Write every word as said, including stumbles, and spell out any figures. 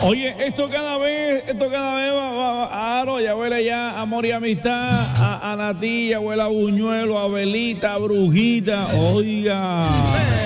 Oye, esto cada vez, esto cada vez va, va, va, Aro, ya huele ya amor y amistad, a, a Natilla, huele a Buñuelo, a Velita, a Brujita, oiga.